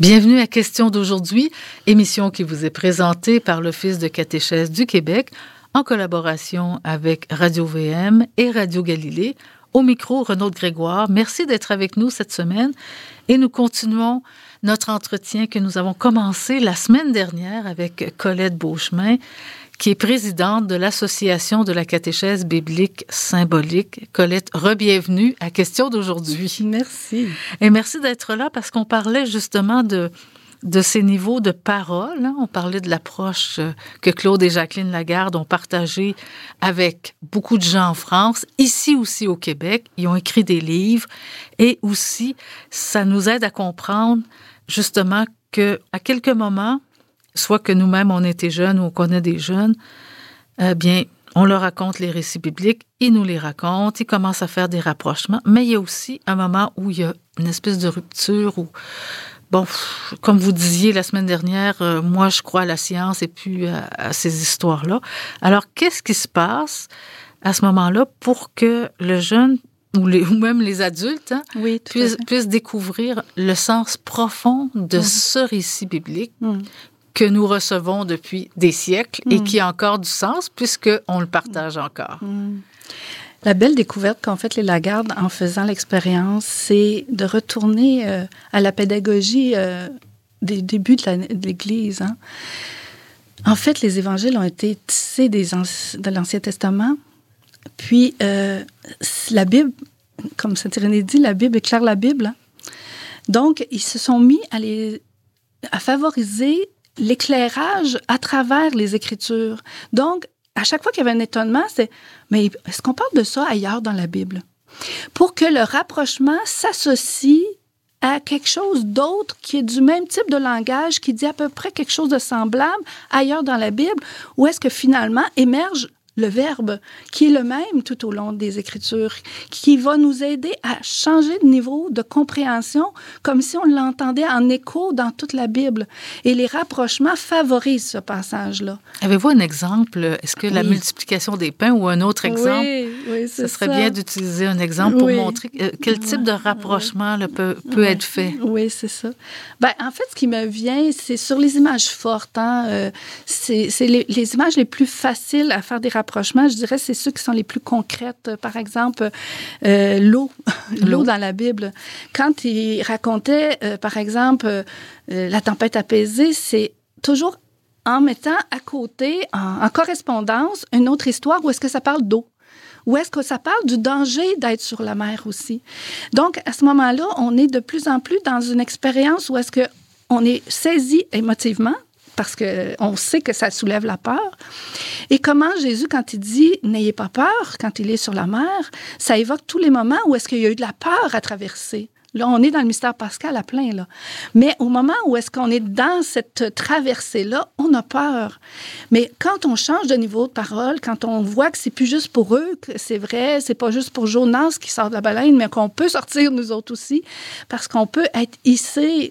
Bienvenue à Question d'aujourd'hui, émission qui vous est présentée par l'Office de catéchèse du Québec en collaboration avec Radio-VM et Radio-Galilée. Au micro, Renaud Grégoire. Merci d'être avec nous cette semaine et nous continuons notre entretien que nous avons commencé la semaine dernière avec Colette Beauchemin, qui est présidente de l'Association de la catéchèse biblique symbolique. Colette, re-bienvenue à Question d'aujourd'hui. Merci. Et merci d'être là parce qu'on parlait justement de ces niveaux de parole. On parlait de l'approche que Claude et Jacqueline Lagarde ont partagée avec beaucoup de gens en France, ici aussi au Québec. Ils ont écrit des livres et aussi, ça nous aide à comprendre justement qu'à quelques moments, soit que nous-mêmes, on était jeunes ou on connaît des jeunes, bien, on leur raconte les récits bibliques, ils nous les racontent, ils commencent à faire des rapprochements, mais il y a aussi un moment où il y a une espèce de rupture où, bon, comme vous disiez la semaine dernière, moi, je crois à la science et puis à ces histoires-là. Alors, qu'est-ce qui se passe à ce moment-là pour que le jeune ou même les adultes oui, puissent découvrir le sens profond de ce récit biblique que nous recevons depuis des siècles et qui a encore du sens puisqu'on le partage encore. La belle découverte qu'ont fait les Lagarde en faisant l'expérience, c'est de retourner à la pédagogie des débuts de l'Église. Hein. En fait, les évangiles ont été tissés de l'Ancien Testament. Puis, la Bible, comme Saint Irénée dit, la Bible éclaire la Bible. Hein. Donc, ils se sont mis à favoriser l'éclairage à travers les Écritures. Donc, à chaque fois qu'il y avait un étonnement, c'est « mais est-ce qu'on parle de ça ailleurs dans la Bible? » Pour que le rapprochement s'associe à quelque chose d'autre qui est du même type de langage, qui dit à peu près quelque chose de semblable ailleurs dans la Bible, où est-ce que finalement émerge le verbe, qui est le même tout au long des Écritures, qui va nous aider à changer de niveau de compréhension, comme si on l'entendait en écho dans toute la Bible. Et les rapprochements favorisent ce passage-là. Avez-vous un exemple? Est-ce que la multiplication des pains ou un autre exemple? Oui, c'est ça. Ce serait bien d'utiliser un exemple pour montrer quel type de rapprochement peut être fait. Oui, c'est ça. Ben, en fait, ce qui me vient, c'est sur les images fortes. Hein? C'est les images les plus faciles à faire des rapprochements, je dirais, c'est ceux qui sont les plus concrètes. Par exemple, l'eau dans la Bible. Quand il racontait, par exemple, la tempête apaisée, c'est toujours en mettant à côté, en correspondance, une autre histoire où est-ce que ça parle d'eau. Où est-ce que ça parle du danger d'être sur la mer aussi. Donc, à ce moment-là, on est de plus en plus dans une expérience où est-ce qu'on est saisi émotivement, parce qu'on sait que ça soulève la peur. Et comment Jésus, quand il dit « n'ayez pas peur », quand il est sur la mer, ça évoque tous les moments où est-ce qu'il y a eu de la peur à traverser. Là, on est dans le mystère pascal à plein, là. Mais au moment où est-ce qu'on est dans cette traversée-là, on a peur. Mais quand on change de niveau de parole, quand on voit que c'est plus juste pour eux, que c'est vrai, c'est pas juste pour Jonas qui sort de la baleine, mais qu'on peut sortir nous autres aussi, parce qu'on peut être hissé,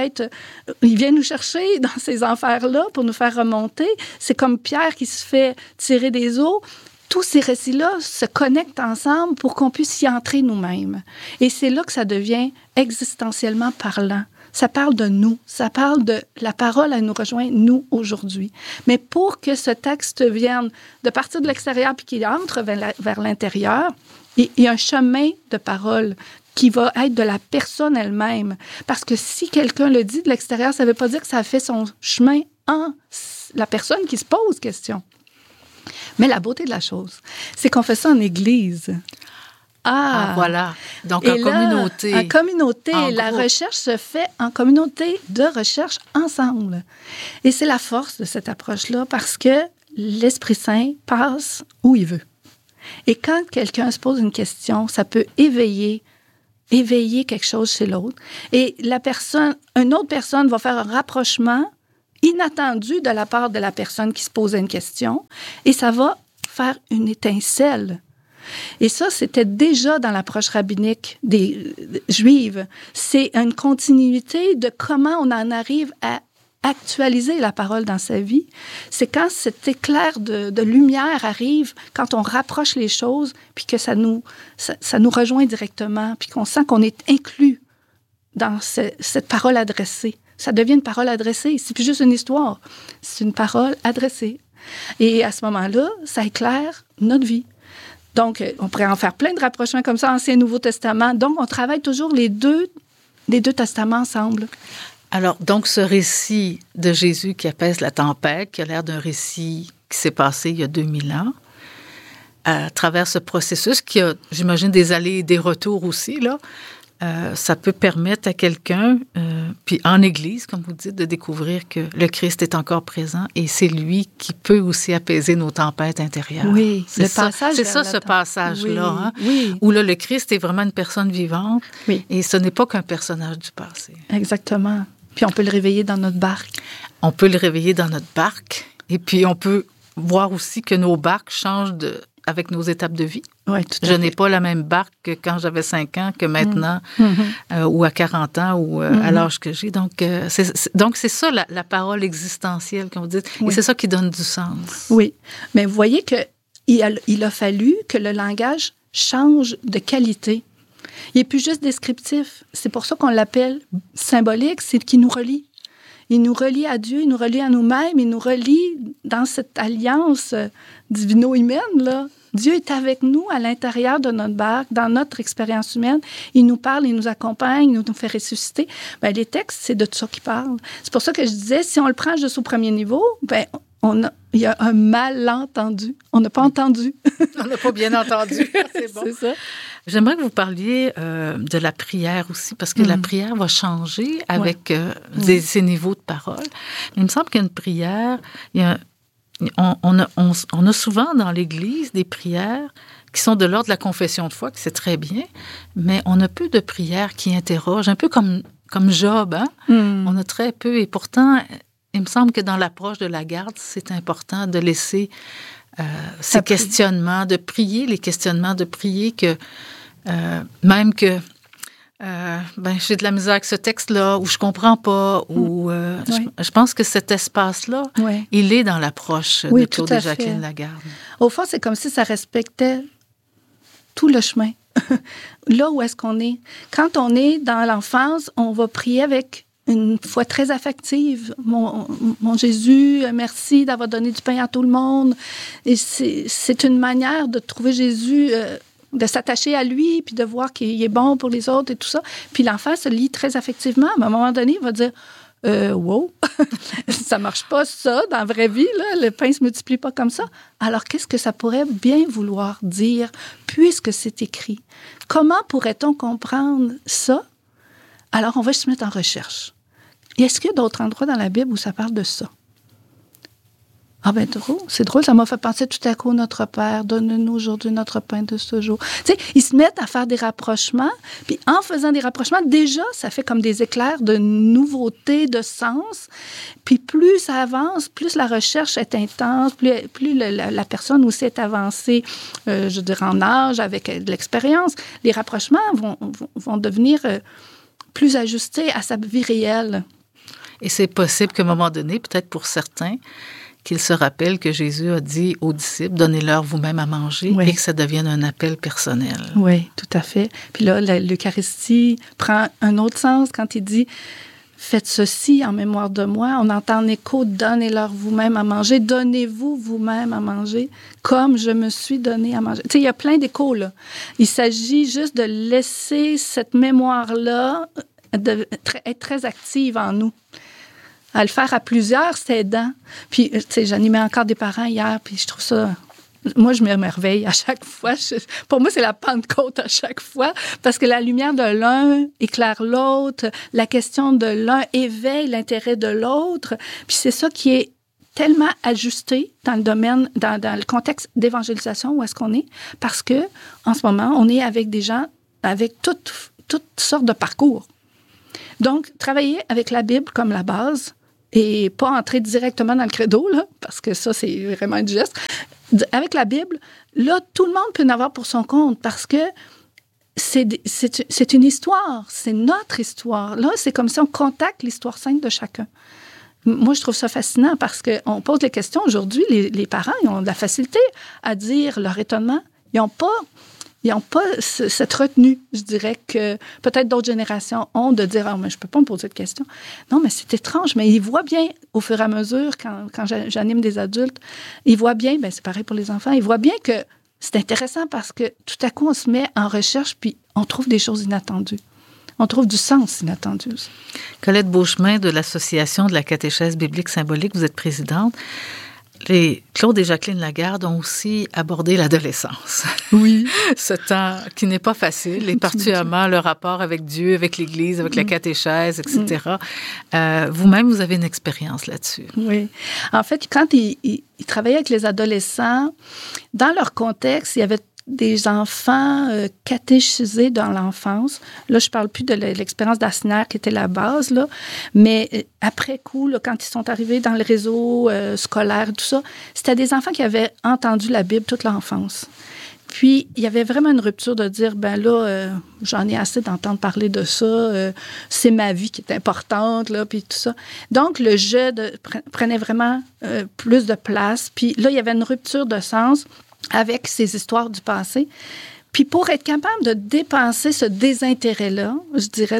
il vient nous chercher dans ces enfers-là pour nous faire remonter. C'est comme Pierre qui se fait tirer des eaux. Tous ces récits-là se connectent ensemble pour qu'on puisse y entrer nous-mêmes. Et c'est là que ça devient existentiellement parlant. Ça parle de nous. Ça parle de la parole à nous rejoindre, nous, aujourd'hui. Mais pour que ce texte vienne de partir de l'extérieur puis qu'il entre vers l'intérieur, il y a un chemin de parole qui va être de la personne elle-même. Parce que si quelqu'un le dit de l'extérieur, ça ne veut pas dire que ça a fait son chemin en la personne qui se pose question. Mais la beauté de la chose, c'est qu'on fait ça en Église. Voilà. Donc, en communauté. En communauté. La recherche se fait en communauté de recherche ensemble. Et c'est la force de cette approche-là parce que l'Esprit Saint passe où il veut. Et quand quelqu'un se pose une question, ça peut éveiller quelque chose chez l'autre. Et une autre personne va faire un rapprochement inattendu de la part de la personne qui se posait une question, et ça va faire une étincelle. Et ça, c'était déjà dans l'approche rabbinique des juives. C'est une continuité de comment on en arrive à actualiser la parole dans sa vie. C'est quand cet éclair de lumière arrive, quand on rapproche les choses, puis que ça nous rejoint directement, puis qu'on sent qu'on est inclus dans cette parole adressée. Ça devient une parole adressée. C'est plus juste une histoire. C'est une parole adressée. Et à ce moment-là, ça éclaire notre vie. Donc, on pourrait en faire plein de rapprochements comme ça, Ancien et Nouveau Testament. Donc, on travaille toujours les deux testaments ensemble. Alors, donc, ce récit de Jésus qui apaise la tempête, qui a l'air d'un récit qui s'est passé il y a 2000 ans, à travers ce processus qui a, j'imagine, des allées et des retours aussi, là, ça peut permettre à quelqu'un, puis en Église, comme vous dites, de découvrir que le Christ est encore présent et c'est lui qui peut aussi apaiser nos tempêtes intérieures. Oui, c'est ça, ce passage-là, où là, le Christ est vraiment une personne vivante et ce n'est pas qu'un personnage du passé. Exactement. Puis on peut le réveiller dans notre barque. On peut le réveiller dans notre barque et puis on peut voir aussi que nos barques changent avec nos étapes de vie. Oui, tout à fait. Je n'ai pas la même barque que quand j'avais 5 ans que maintenant, ou à 40 ans, ou à l'âge que j'ai. Donc, c'est ça la parole existentielle qu'on dit. Et c'est ça qui donne du sens. Oui, mais vous voyez qu'il a fallu que le langage change de qualité. Il n'est plus juste descriptif. C'est pour ça qu'on l'appelle symbolique, c'est qu'il nous relie. Il nous relie à Dieu, il nous relie à nous-mêmes, il nous relie dans cette alliance divino-humaine, là. Dieu est avec nous à l'intérieur de notre barque, dans notre expérience humaine. Il nous parle, il nous accompagne, il nous fait ressusciter. Bien, les textes, c'est de ça qu'ils parlent. C'est pour ça que je disais, si on le prend juste au premier niveau, bien, il y a un malentendu. On n'a pas entendu. On n'a pas bien entendu. C'est bon. C'est ça. J'aimerais que vous parliez de la prière aussi, parce que la prière va changer avec ces niveaux de parole. Il me semble qu'une prière, on a souvent dans l'Église des prières qui sont de l'ordre de la confession de foi, que c'est très bien, mais on a peu de prières qui interrogent, un peu comme Job, hein? On a très peu, et pourtant, il me semble que dans l'approche de la garde, c'est important de laisser ces questionnements, de prier les questionnements, de prier que même que j'ai de la misère avec ce texte-là, ou je comprends pas, ou je pense que cet espace-là, il est dans l'approche de Claude et Jacqueline Lagarde. Au fond, c'est comme si ça respectait tout le chemin. Là où est-ce qu'on est? Quand on est dans l'enfance, on va prier avec une foi très affective. Mon Jésus, merci d'avoir donné du pain à tout le monde. Et c'est une manière de trouver Jésus, de s'attacher à lui, puis de voir qu'il est bon pour les autres et tout ça. Puis l'enfant se lie très affectivement. Mais à un moment donné, il va dire wow, ça marche pas ça dans la vraie vie, là. Le pain se multiplie pas comme ça. Alors, qu'est-ce que ça pourrait bien vouloir dire, puisque c'est écrit? Comment pourrait-on comprendre ça? Alors, on va se mettre en recherche. Et est-ce qu'il y a d'autres endroits dans la Bible où ça parle de ça? Ah ben drôle, c'est drôle, ça m'a fait penser tout à coup, notre Père, donne-nous aujourd'hui notre pain de ce jour. Tu sais, ils se mettent à faire des rapprochements, puis en faisant des rapprochements, déjà, ça fait comme des éclairs de nouveauté, de sens. Puis plus ça avance, plus la recherche est intense, plus la personne aussi est avancée, je dirais, en âge, avec de l'expérience. Les rapprochements vont devenir plus ajustés à sa vie réelle. Et c'est possible qu'à un moment donné, peut-être pour certains, qu'ils se rappellent que Jésus a dit aux disciples, donnez-leur vous-même à manger, et que ça devienne un appel personnel. Oui, tout à fait. Puis là, l'Eucharistie prend un autre sens quand il dit, faites ceci en mémoire de moi. On entend en écho, donnez-leur vous-même à manger, donnez-vous vous-même à manger, comme je me suis donné à manger. Tu sais, il y a plein d'échos, là. Il s'agit juste de laisser cette mémoire-là être très active en nous. À le faire à plusieurs, c'est aidant. Puis, tu sais, j'animais encore des parents hier, puis je trouve ça... Moi, je m'émerveille à chaque fois. Pour moi, c'est la Pentecôte à chaque fois, parce que la lumière de l'un éclaire l'autre, la question de l'un éveille l'intérêt de l'autre, puis c'est ça qui est tellement ajusté dans le domaine, dans le contexte d'évangélisation où est-ce qu'on est, parce que en ce moment, on est avec des gens avec toutes sortes de parcours. Donc, travailler avec la Bible comme la base, et pas entrer directement dans le credo, là, parce que ça, c'est vraiment un geste. Avec la Bible, là, tout le monde peut en avoir pour son compte, parce que c'est une histoire, c'est notre histoire. Là, c'est comme si on contacte l'histoire sainte de chacun. Moi, je trouve ça fascinant, parce qu'on pose les questions aujourd'hui, les parents, ils ont de la facilité à dire leur étonnement. Ils Ils n'ont pas cette retenue, je dirais, que peut-être d'autres générations ont de dire « Ah, mais je ne peux pas me poser de questions. » Non, mais c'est étrange, mais ils voient bien, au fur et à mesure, quand j'anime des adultes, ils voient bien, bien, c'est pareil pour les enfants, ils voient bien que c'est intéressant parce que tout à coup, on se met en recherche puis on trouve des choses inattendues. On trouve du sens inattendu aussi. Colette Beauchemin de l'Association de la catéchèse biblique symbolique, vous êtes présidente. Claude et Jacqueline Lagarde ont aussi abordé l'adolescence. Oui. Ce temps qui n'est pas facile, et particulièrement le rapport avec Dieu, avec l'Église, avec la catéchèse, etc. Vous-même, vous avez une expérience là-dessus. Oui. En fait, quand ils travaillaient avec les adolescents, dans leur contexte, il y avait des enfants catéchisés dans l'enfance. Là, je ne parle plus de l'expérience d'Asner qui était la base, là, mais après coup, là, quand ils sont arrivés dans le réseau scolaire, tout ça, c'était des enfants qui avaient entendu la Bible toute l'enfance. Puis, il y avait vraiment une rupture de dire, ben là, j'en ai assez d'entendre parler de ça, c'est ma vie qui est importante, là, puis tout ça. Donc, le jeu prenait vraiment plus de place. Puis là, il y avait une rupture de sens avec ces histoires du passé. Puis pour être capable de dépenser ce désintérêt-là, je dirais,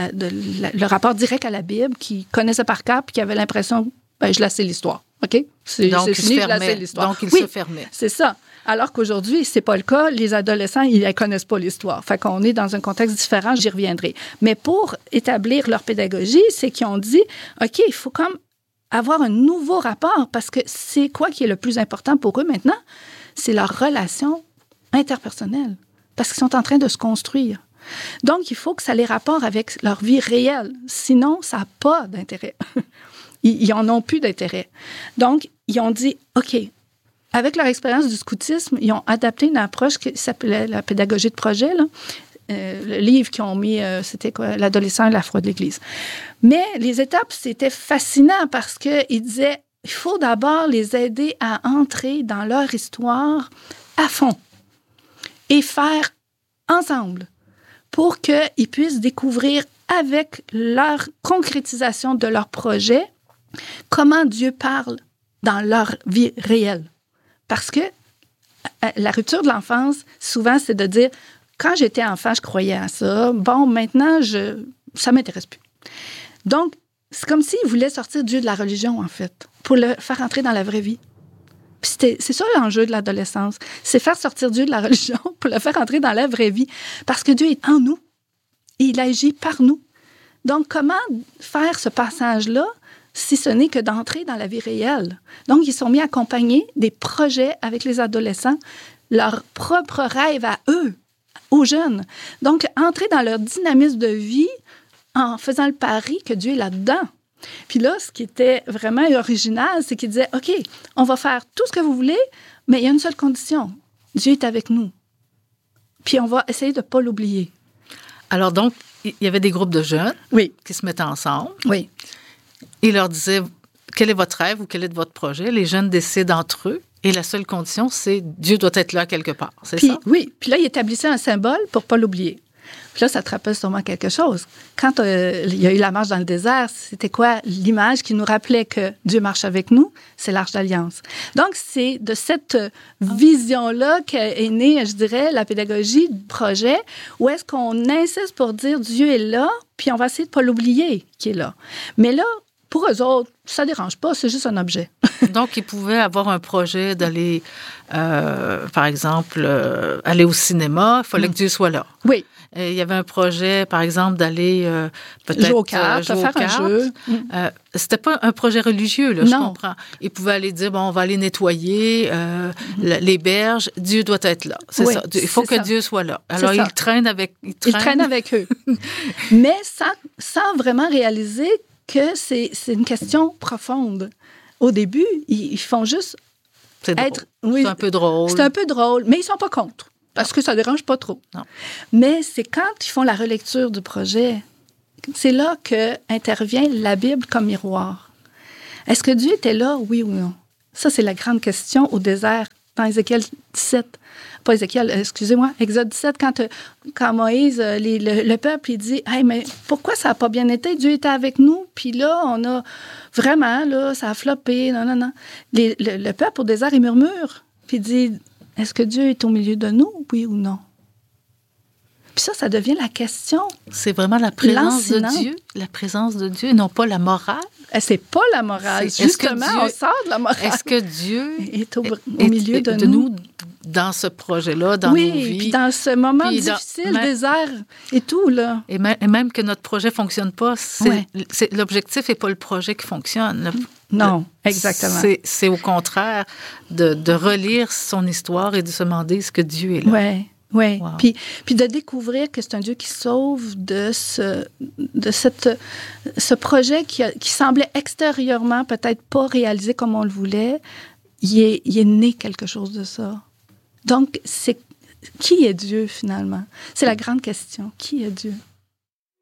le rapport direct à la Bible, qu'ils connaissaient par cœur, puis qu'ils avaient l'impression, ben je la sais l'histoire, OK? Donc, c'est fini, je la sais l'histoire. Donc, ils se fermaient. C'est ça. Alors qu'aujourd'hui, c'est pas le cas. Les adolescents, ils ne connaissent pas l'histoire. Fait qu'on est dans un contexte différent, j'y reviendrai. Mais pour établir leur pédagogie, c'est qu'ils ont dit, OK, il faut comme avoir un nouveau rapport, parce que c'est quoi qui est le plus important pour eux maintenant? C'est leur relation interpersonnelle, parce qu'ils sont en train de se construire. Donc, il faut que ça ait rapport avec leur vie réelle. Sinon, ça n'a pas d'intérêt. Ils n'en ont plus d'intérêt. Donc, ils ont dit, OK, avec leur expérience du scoutisme, ils ont adapté une approche qui s'appelait la pédagogie de projet, là. Le livre qu'ils ont mis, c'était quoi? L'adolescent et la foi de l'Église. Mais les étapes, c'était fascinant parce qu'ils disaient, il faut d'abord les aider à entrer dans leur histoire à fond et faire ensemble pour qu'ils puissent découvrir avec leur concrétisation de leur projet comment Dieu parle dans leur vie réelle. Parce que la rupture de l'enfance, souvent, c'est de dire, quand j'étais enfant, je croyais à ça. Bon, maintenant, ça ne m'intéresse plus. Donc, c'est comme s'ils voulaient sortir Dieu de la religion, en fait, pour le faire entrer dans la vraie vie. Puis c'est ça l'enjeu de l'adolescence. C'est faire sortir Dieu de la religion pour le faire entrer dans la vraie vie. Parce que Dieu est en nous. Et il agit par nous. Donc, comment faire ce passage-là si ce n'est que d'entrer dans la vie réelle? Donc, ils sont mis à accompagner des projets avec les adolescents, leurs propres rêves à eux, aux jeunes. Donc, entrer dans leur dynamisme de vie en faisant le pari que Dieu est là-dedans. Puis là, ce qui était vraiment original, c'est qu'il disait, OK, on va faire tout ce que vous voulez, mais il y a une seule condition. Dieu est avec nous. Puis on va essayer de ne pas l'oublier. Alors donc, il y avait des groupes de jeunes qui se mettaient ensemble. Oui. Ils leur disaient, quel est votre rêve ou quel est votre projet? Les jeunes décident entre eux. Et la seule condition, c'est Dieu doit être là quelque part. C'est ça? Oui. Puis là, il établissait un symbole pour ne pas l'oublier. Puis là, ça te rappelle sûrement quelque chose. Quand il y a eu la marche dans le désert, c'était quoi l'image qui nous rappelait que Dieu marche avec nous? C'est l'Arche d'Alliance. Donc, c'est de cette vision-là qu'est née, je dirais, la pédagogie du projet, où est-ce qu'on insiste pour dire Dieu est là, puis on va essayer de ne pas l'oublier qui est là. Mais là, pour eux autres, ça ne dérange pas, c'est juste un objet. Donc, ils pouvaient avoir un projet d'aller, par exemple, aller au cinéma. Il fallait que Dieu soit là. Oui. Il y avait un projet, par exemple, d'aller peut-être jouer aux cartes, faire un jeu. C'était pas un projet religieux, là, je comprends. Ils pouvaient aller dire, bon, on va aller nettoyer les berges. Dieu doit être là. C'est ça. Il faut que Dieu soit là. Alors, ils traînent avec eux. Mais sans vraiment réaliser que c'est une question profonde. Au début, ils font juste être... Oui, c'est un peu drôle. C'est un peu drôle, mais ils ne sont pas contre. Parce que ça ne dérange pas trop. Non. Mais c'est quand ils font la relecture du projet, c'est là qu'intervient la Bible comme miroir. Est-ce que Dieu était là, oui ou non? Ça, c'est la grande question au désert, dans Ézéchiel 17. Pas Ézéchiel, excusez-moi, Exode 17, quand Moïse, le peuple, il dit « Hey, mais pourquoi ça n'a pas bien été? Dieu était avec nous, puis là, on a vraiment, là, ça a floppé, non. » Le peuple au désert, il murmure, puis il dit « Est-ce que Dieu est au milieu de nous, oui ou non? » Puis ça devient la question. C'est vraiment la présence de Dieu, et non pas la morale. C'est pas la morale. Justement, on sort de la morale. Est-ce que Dieu est au milieu de nous dans ce projet-là, dans nos vies? Oui, puis dans ce moment difficile, désert et tout, là. Et même que notre projet ne fonctionne pas, l'objectif n'est pas le projet qui fonctionne. Non, exactement. C'est au contraire de relire son histoire et de se demander est-ce que Dieu est là. Oui. Oui, wow. Puis de découvrir que c'est un Dieu qui sauve de ce projet qui semblait extérieurement peut-être pas réalisé comme on le voulait. Il est né quelque chose de ça. Donc, qui est Dieu finalement? C'est la grande question. Qui est Dieu?